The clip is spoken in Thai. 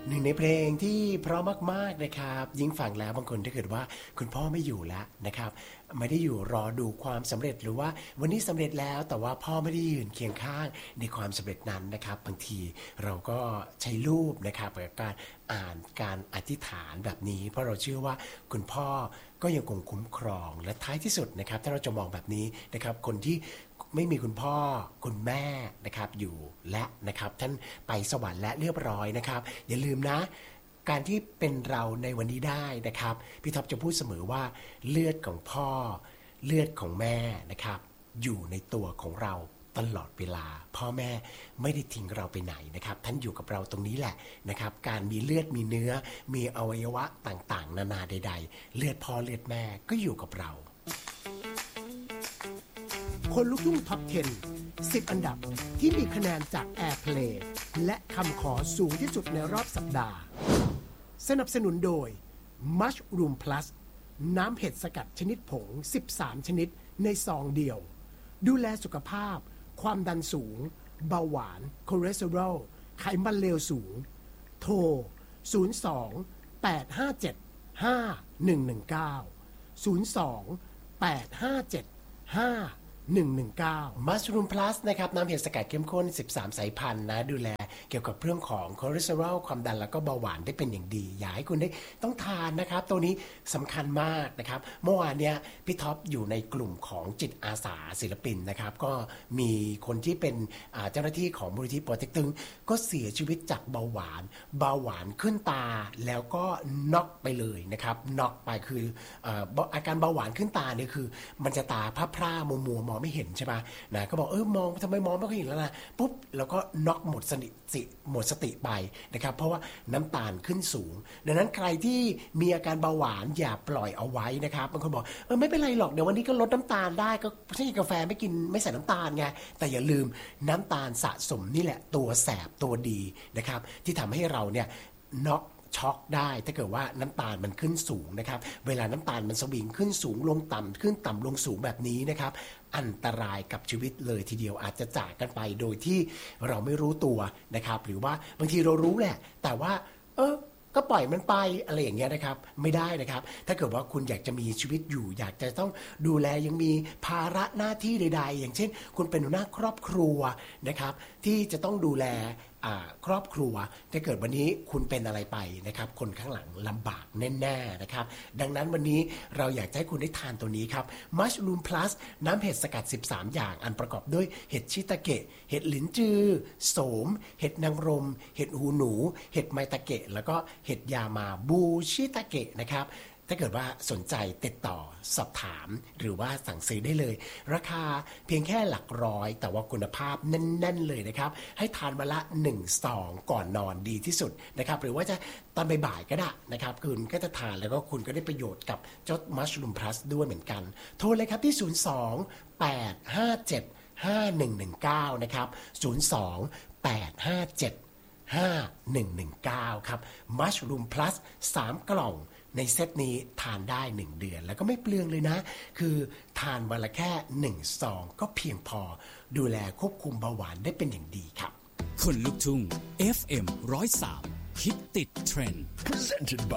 หนึ่งในเพลงที่เพราะมากๆนะครับยิ่งฟังแล้วบางคนถ้าเกิดว่าคุณพ่อไม่อยู่แล้วนะครับไม่ได้อยู่รอดูความสำเร็จหรือว่าวันนี้สำเร็จแล้วแต่ว่าพ่อไม่ได้ยืนเคียงข้างในความสำเร็จนั้นนะครับบางทีเราก็ใช้รูปนะครับกับการอ่านการอธิษฐานแบบนี้เพราะเราเชื่อว่าคุณพ่อก็ยังคงคุ้มครองและท้ายที่สุดนะครับถ้าเราจะมองแบบนี้นะครับคนที่ไม่มีคุณพ่อคุณแม่นะครับอยู่และนะครับท่านไปสวรรค์และเรียบร้อยนะครับอย่าลืมนะการที่เป็นเราในวันนี้ได้นะครับพี่ท็อปจะพูดเสมอว่าเลือดของพ่อเลือดของแม่นะครับอยู่ในตัวของเราตลอดเวลาพ่อแม่ไม่ได้ทิ้งเราไปไหนนะครับท่านอยู่กับเราตรงนี้แหละนะครับการมีเลือดมีเนื้อมีอวัยวะต่างๆนานาใดๆเลือดพ่อเลือดแม่ก็อยู่กับเราคนลุกทุ่งท็อป 10 10 อันดับที่มีคะแนนจาก Airplay และคำขอสูงที่สุดในรอบสัปดาห์สนับสนุนโดย Mushroom Plus น้ำเห็ดสกัดชนิดผง13ชนิดในซองเดียวดูแลสุขภาพความดันสูงเบาหวานคอเลสเตอรอลไขมันเลวสูงโทร02 857 5119 02 857 5119 Mushroom Plus นะครับน้ำเห็ดสกัดเข้มข้น13สายพันธุ์นะดูแลเกี่ยวกับเรื่องของคอเลสเตอรอลความดันแล้วก็เบาหวานได้เป็นอย่างดีอยากให้คุณได้ต้องทานนะครับตัวนี้สำคัญมากนะครับเมื่อวานเนี้ยพี่ท็อปอยู่ในกลุ่มของจิตอาสาศิลปินนะครับก็มีคนที่เป็นเจ้าหน้าที่ของมูลนิธิปอเต็กตึงก็เสียชีวิตจากเบาหวานขึ้นตาแล้วก็น็อกไปเลยนะครับน็อกไปคืออาการเบาหวานขึ้นตาเนี่ยคือมันจะตาพร่าๆมัวๆมองไม่เห็นใช่ไหมนะก็บอกมองทำไมมองไม่ค่อยเห็นแล้วนะปุ๊บแล้วก็น็อกหมดสติไปนะครับเพราะว่าน้ำตาลขึ้นสูงดังนั้นใครที่มีอาการเบาหวานอย่าปล่อยเอาไว้นะครับบางคนบอกไม่เป็นไรหรอกเดี๋ยววันนี้ก็ลดน้ำตาลได้ก็ใช่กาแฟไม่กินไม่ใส่น้ำตาลไงแต่อย่าลืมน้ำตาลสะสมนี่แหละตัวแสบตัวดีนะครับที่ทำให้เราเนี่ยน็อกช็อกได้ถ้าเกิดว่าน้ำตาลมันขึ้นสูงนะครับเวลาน้ำตาลมันสวิงขึ้นสูงลงต่ำขึ้นต่ำลงสูงแบบนี้นะครับอันตรายกับชีวิตเลยทีเดียวอาจจะจากกันไปโดยที่เราไม่รู้ตัวนะครับหรือว่าบางทีเรารู้แหละแต่ว่าก็ปล่อยมันไปอะไรอย่างเงี้ยนะครับไม่ได้นะครับถ้าเกิดว่าคุณอยากจะมีชีวิตอยู่อยากจะต้องดูแลยังมีภาระหน้าที่ใดๆอย่างเช่นคุณเป็นหัวหน้าครอบครัวนะครับที่จะต้องดูแลครอบครัวถ้าเกิดวันนี้คุณเป็นอะไรไปนะครับคนข้างหลังลำบากแน่ๆนะครับดังนั้นวันนี้เราอยากให้คุณได้ทานตัวนี้ครับ Mushroom Plus น้ำเห็ดสกัด13อย่างอันประกอบด้วยเห็ดชิตาเกะเห็ดหลินจือโสมเห็ดนางรมเห็ดหูหนูเห็ดไมตะเกะแล้วก็เห็ดยามาบูชิตาเกะนะครับถ้าเกิดว่าสนใจติดต่อสอบถามหรือว่าสั่งซื้อได้เลยราคาเพียงแค่หลักร้อยแต่ว่าคุณภาพแน่นๆเลยนะครับให้ทานวันละ1 ซองก่อนนอนดีที่สุดนะครับหรือว่าจะตอนบ่ายๆก็ได้นะครับคุณก็จะทานแล้วก็คุณก็ได้ประโยชน์กับเจ้า Mushroom Plus ด้วยเหมือนกันโทรเลยครับที่02-857-5119นะครับ02-857-5119ครับ Mushroom Plus 3 กล่องในเซตนี้ทานได้1 เดือนแล้วก็ไม่เปลืองเลยนะคือทานวันละแค่1 ซองก็เพียงพอดูแลควบคุมเบาหวานได้เป็นอย่างดีครับคนลุกทุ่ง FM 103 ฮิตติดเทรนด์ Presented by